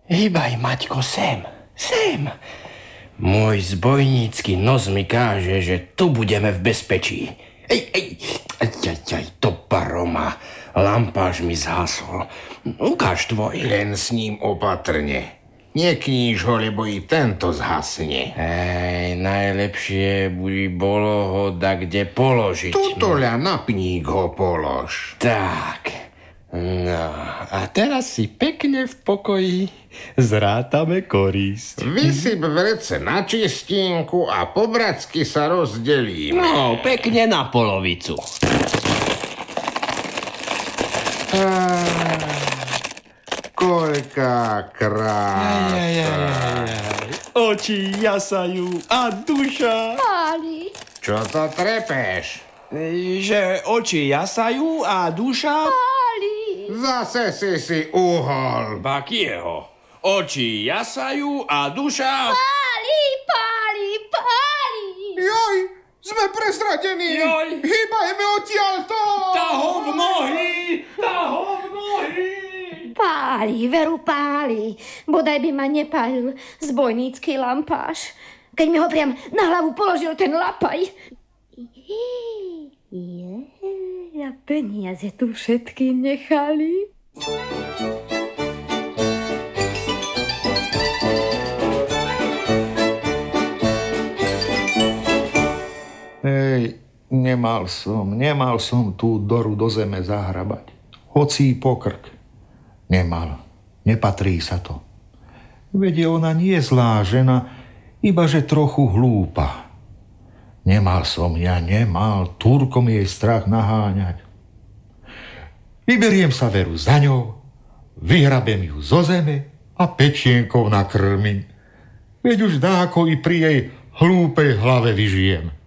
Hýbaj, Maťko, sem. Môj zbojnícky nos mi káže, že tu budeme v bezpečí. To paroma. Lampáš mi zhasol. Ukáž tvoj. Len s ním opatrne. Nekníž ho, lebo i tento zhasne. Najlepšie by bolo ho kde položiť. Tutoľa na pník ho polož. Tak. No, a teraz si pekne v pokoji zrátame korisť. Vysyp vrece na čistinku a po bratsky sa rozdelíme. No, pekne na polovicu. Koľká krása. Oči jasajú a duša. Páli. Čo to trepeš? Že oči jasajú a duša... Zase si uhol. Bakieho. Oči jasajú a duša... Páli. Joj, sme prezradení. Joj. Hýbajme odtiaľto. Taho v nohy. Páli, veru páli. Bodaj by ma nepálil zbojnícky lampáš, keď mi ho priam na hlavu položil ten lapaj. A peniaze tu všetky nechali. Nemal som tú Doru do zeme zahrabať. Hoci pokrk. Nepatrí sa to. Veď ona nie je zlá žena, ibaže trochu hlúpa. Nemal Turkom jej strach naháňať. Vyberiem sa veru za ňou, vyhrabem ju zo zeme a pečienkou nakrmím. Veď už dáko i pri jej hlúpej hlave vyžijem.